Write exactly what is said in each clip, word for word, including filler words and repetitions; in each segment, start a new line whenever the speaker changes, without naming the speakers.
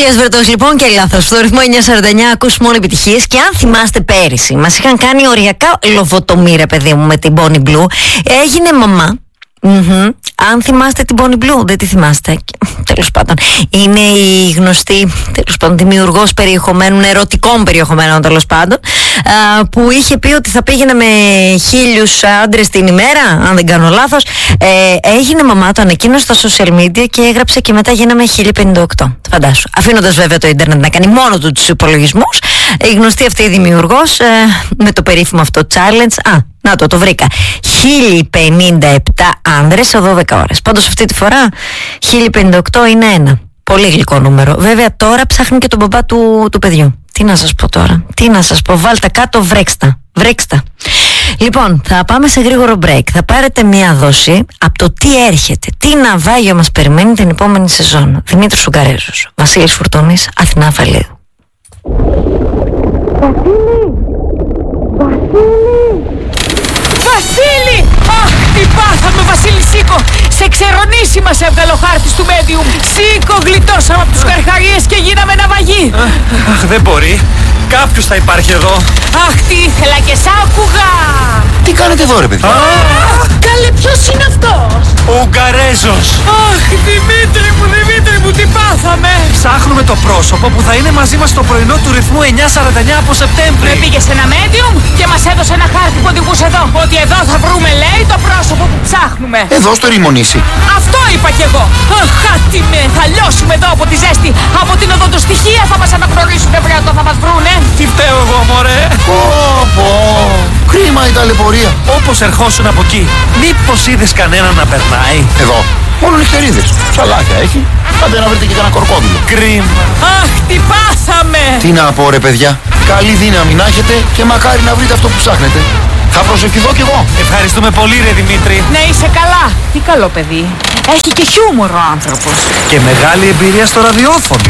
Ηλίας Βρετός λοιπόν και λάθος. Στο ρυθμό εννιακόσια σαράντα εννιά ακούς μόνο επιτυχίες. Και αν θυμάστε πέρυσι, μας είχαν κάνει οριακά λοβοτομή, ρε παιδί μου, με την Bonnie Blue. Έγινε μαμά. Mm-hmm. Αν θυμάστε την Bonnie Blue, δεν τη θυμάστε. Τέλος πάντων, είναι η γνωστή, τέλος πάντων, δημιουργός περιεχομένου, ερωτικών περιεχομένων, τέλος πάντων, α, που είχε πει ότι θα πήγαινε με χίλιους άντρες την ημέρα, αν δεν κάνω λάθος. Ε, έγινε μαμά, το ανακοίνωσε στα social media και έγραψε και μετά γίναμε χίλια πενήντα οκτώ. Φαντάσου. Αφήνοντας βέβαια το ίντερνετ να κάνει μόνο του τους υπολογισμούς, η γνωστή αυτή η δημιουργός ε, με το περίφημο αυτό challenge. Α, να το, το βρήκα. χίλια πενήντα επτά άνδρες σε δώδεκα ώρες. Πάντως αυτή τη φορά χίλια πενήντα οκτώ είναι ένα. Πολύ γλυκό νούμερο. Βέβαια τώρα ψάχνει και τον μπαμπά του, του παιδιού. Τι να σας πω τώρα. Τι να σας πω. Βάλτε κάτω, βρέξτα. Βρέξτα. Λοιπόν, θα πάμε σε γρήγορο break. Θα πάρετε μία δόση από το τι έρχεται. Τι ναυάγιο μας περιμένει την επόμενη σεζόν. Δημήτρης Ουγγαρέζος, Βασίλης Φουρτούνης, Αθηνά Αφαλίδου.
Βασίλη! Αχ, τι πάθαμε, Βασίλη, σήκω! Σε ξερονήσει μας έβγαλε ο χάρτης του medium. Σήκω, γλιτώσαμε από τους καρχαρίες και γίναμε ναυαγοί.
Αχ, δεν μπορεί. Κάποιος θα υπάρχει εδώ.
Αχ, τι ήθελα και σ' άκουγα!
Τι κάνετε εδώ, ρε παιδιά?
Καλέ, ποιος είναι αυτός?
Ο Ουγγαρέζος.
Αχ, Δημήτρη μου, Δημήτρη μου, τι πάθαμε!
Ψάχνουμε το πρόσωπο που θα είναι μαζί μας στο πρωινό του ρυθμού εννιακόσια σαράντα εννιά από Σεπτέμβρη.
Με πήγε σε ένα medium και μας έδωσε ένα χάρτη που οδηγούσε εδώ. Ότι εδώ θα βρούμε, λέει, το πρόσωπο που ψάχνουμε.
Εδώ στο Ρημονήσι.
Αυτό είπα κι εγώ. Αχ, χάτι με, θα λιώσουμε εδώ από τη ζέστη. Από την οδοντοστοιχεία θα μας αναγνωρίσουν, βρε, όταν θα μας βρούνε.
Τι φταίω εγώ, μωρέ.
Πω, πω. Κρίμα η ταλαιπωρία.
Όπως ερχόσουν από εκεί, μήπως είδες κανέναν να περνάει?
Εδώ. Μόνο νυχτερίδες. Ψαλάκια έχει. Άντε να βρείτε και κανένα κορκόδιλο.
Κρίμα.
Αχ, τι πάθαμε!
Τι να πω, ρε παιδιά. Καλή δύναμη να έχετε και μακάρι να βρείτε αυτό που ψάχνετε. Θα προσευχηθώ κι εγώ.
Ευχαριστούμε πολύ, ρε Δημήτρη.
Ναι, είσαι καλά. Τι καλό παιδί. Έχει και χιούμορ ο άνθρωπος.
Και μεγάλη εμπειρία στο ραδιόφωνο.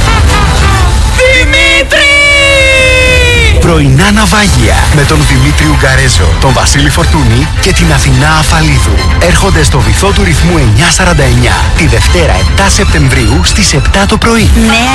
Δημήτρη!
Πρωινά ναυάγια με τον Δημήτρη Ουγγαρέζο, τον Βασίλη Φορτούνη και την Αθηνά Αφαλίδου. Έρχονται στο βυθό του ρυθμού εννιακόσια σαράντα εννιά τη Δευτέρα επτά Σεπτεμβρίου στις επτά το πρωί.
Νέα